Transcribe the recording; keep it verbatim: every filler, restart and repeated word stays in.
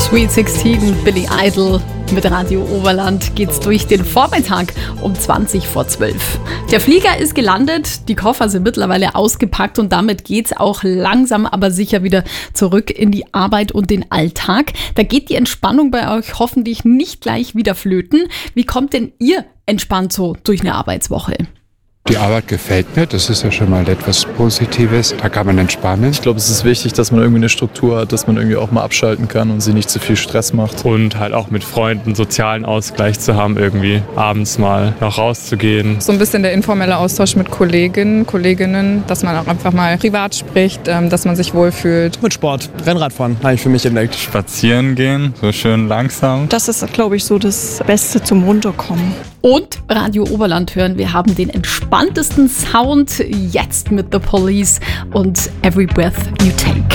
Sweet sechzehn, Billy Idol. Mit Radio Oberland geht's durch den Vormittag um zwanzig vor zwölf. Der Flieger ist gelandet, die Koffer sind mittlerweile ausgepackt und damit geht's auch langsam, aber sicher wieder zurück in die Arbeit und den Alltag. Da geht die Entspannung bei euch hoffentlich nicht gleich wieder flöten. Wie kommt denn ihr entspannt so durch eine Arbeitswoche? Die Arbeit gefällt mir, das ist ja schon mal etwas Positives, da kann man entspannen. Ich glaube, es ist wichtig, dass man irgendwie eine Struktur hat, dass man irgendwie auch mal abschalten kann und sich nicht zu viel Stress macht. Und halt auch mit Freunden sozialen Ausgleich zu haben, irgendwie abends mal noch rauszugehen. So ein bisschen der informelle Austausch mit Kolleginnen, Kolleginnen, dass man auch einfach mal privat spricht, dass man sich wohlfühlt. Mit Sport, Rennradfahren habe ich für mich entdeckt. Spazieren gehen, so schön langsam. Das ist, glaube ich, so das Beste zum Runterkommen. Und Radio Oberland hören, wir haben den entspanntesten Sound jetzt mit The Police und Every Breath You Take.